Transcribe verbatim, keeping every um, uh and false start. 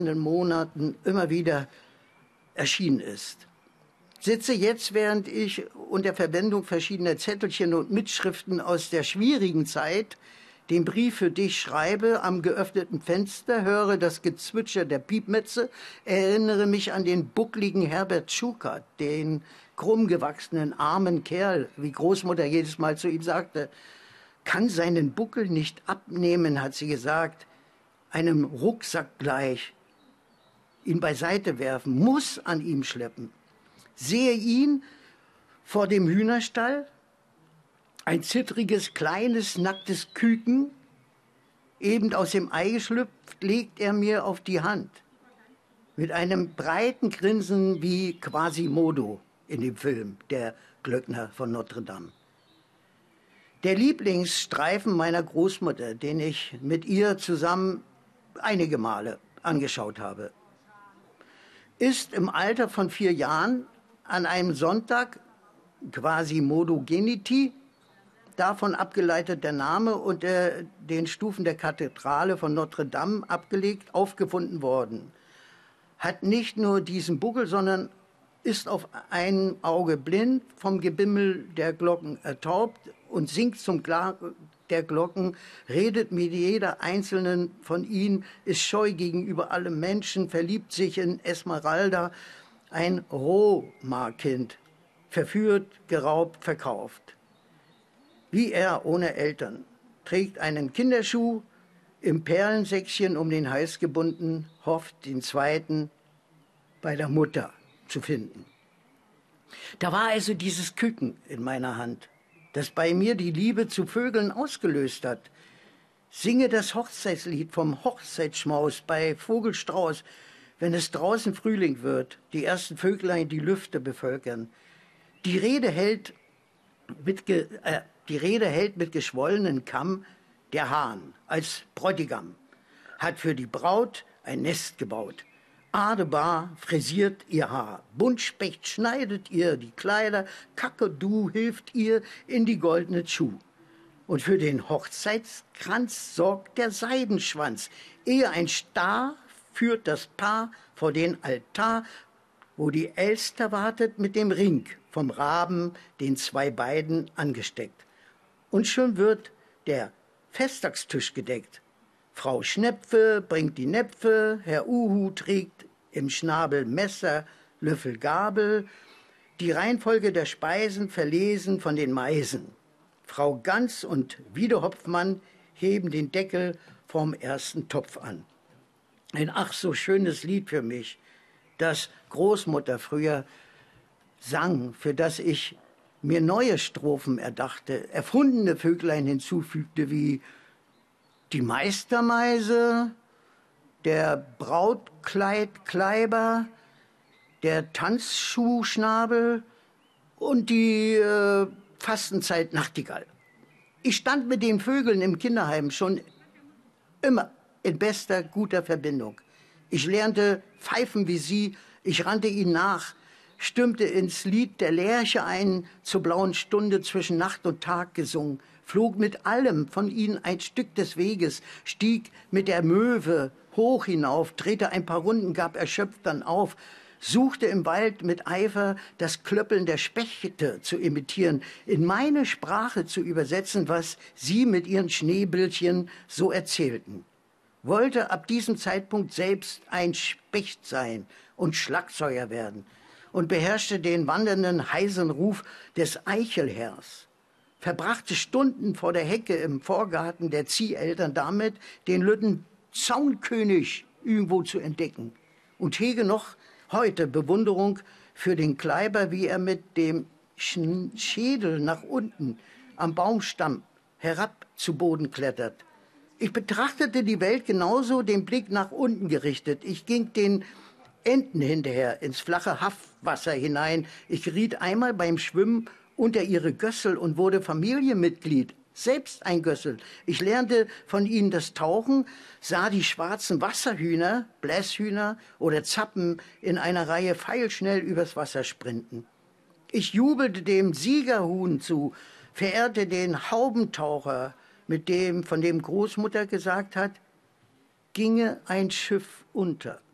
Monaten immer wieder erschienen ist. Sitze jetzt, während ich unter Verwendung verschiedener Zettelchen und Mitschriften aus der schwierigen Zeit den Brief für dich schreibe, am geöffneten Fenster, höre das Gezwitscher der Piepmetze, erinnere mich an den buckligen Herbert Schuckert, den krumm gewachsenen armen Kerl, wie Großmutter jedes Mal zu ihm sagte. Kann seinen Buckel nicht abnehmen, hat sie gesagt, einem Rucksack gleich, ihn beiseite werfen, muss an ihm schleppen. Sehe ihn vor dem Hühnerstall, ein zittriges, kleines, nacktes Küken, eben aus dem Ei geschlüpft, legt er mir auf die Hand. Mit einem breiten Grinsen wie Quasimodo in dem Film, der Glöckner von Notre Dame. Der Lieblingsstreifen meiner Großmutter, den ich mit ihr zusammen einige Male angeschaut habe, ist im Alter von vier Jahren an einem Sonntag, Quasimodo geniti, davon abgeleitet der Name, unter den Stufen der Kathedrale von Notre Dame abgelegt, aufgefunden worden. Hat nicht nur diesen Buckel, sondern ist auf ein Auge blind, vom Gebimmel der Glocken ertaubt und singt zum Klang der Glocken, redet mit jeder einzelnen von ihnen, ist scheu gegenüber allem Menschen, verliebt sich in Esmeralda, ein Roma-Kind, verführt, geraubt, verkauft. Wie er ohne Eltern, trägt einen Kinderschuh, im Perlensäckchen um den Hals gebunden, hofft, den zweiten bei der Mutter zu finden. Da war also dieses Küken in meiner Hand, das bei mir die Liebe zu Vögeln ausgelöst hat. Singe das Hochzeitslied vom Hochzeitsschmaus bei Vogelstrauß, wenn es draußen Frühling wird, die ersten Vöglein die Lüfte bevölkern. Die Rede hält mit, ge, äh, die Rede hält mit geschwollenen Kamm der Hahn als Bräutigam, hat für die Braut ein Nest gebaut. Adebar frisiert ihr Haar, Buntspecht schneidet ihr die Kleider, Kakadu hilft ihr in die goldene Schuh. Und für den Hochzeitskranz sorgt der Seidenschwanz, ehe ein Star führt das Paar vor den Altar, wo die Elster wartet mit dem Ring vom Raben, den zwei beiden angesteckt. Und schon wird der Festtagstisch gedeckt. Frau Schnepfe bringt die Näpfe, Herr Uhu trägt im Schnabel Messer, Löffel, Gabel, die Reihenfolge der Speisen verlesen von den Meisen. Frau Gans und Wiedehopfmann heben den Deckel vom ersten Topf an. Ein ach so schönes Lied für mich, das Großmutter früher sang, für das ich mir neue Strophen erdachte, erfundene Vöglein hinzufügte, wie die Meistermeise, der Brautkleidkleiber, der Tanzschuhschnabel und die äh, Fastenzeit Nachtigall. Ich stand mit den Vögeln im Kinderheim schon immer in bester, guter Verbindung. Ich lernte pfeifen wie sie, ich rannte ihnen nach, stimmte ins Lied der Lerche ein, zur blauen Stunde zwischen Nacht und Tag gesungen, flog mit allem von ihnen ein Stück des Weges, stieg mit der Möwe hoch hinauf, drehte ein paar Runden, gab erschöpft dann auf, suchte im Wald mit Eifer das Klöppeln der Spechte zu imitieren, in meine Sprache zu übersetzen, was sie mit ihren Schneebildchen so erzählten. Wollte ab diesem Zeitpunkt selbst ein Specht sein und Schlagzeuger werden und beherrschte den wandernden heißen Ruf des Eichelherrs. Verbrachte Stunden vor der Hecke im Vorgarten der Zieheltern damit, den Lütten Zaunkönig irgendwo zu entdecken und hege noch heute Bewunderung für den Kleiber, wie er mit dem Schädel nach unten am Baumstamm herab zu Boden klettert. Ich betrachtete die Welt genauso, den Blick nach unten gerichtet. Ich ging den Enten hinterher ins flache Haffwasser hinein. Ich geriet einmal beim Schwimmen unter ihre Gössel und wurde Familienmitglied, selbst ein Gössel. Ich lernte von ihnen das Tauchen, sah die schwarzen Wasserhühner, Blässhühner oder Zappen in einer Reihe pfeilschnell übers Wasser sprinten. Ich jubelte dem Siegerhuhn zu, verehrte den Haubentaucher, mit dem, von dem Großmutter gesagt hat, ginge ein Schiff unter,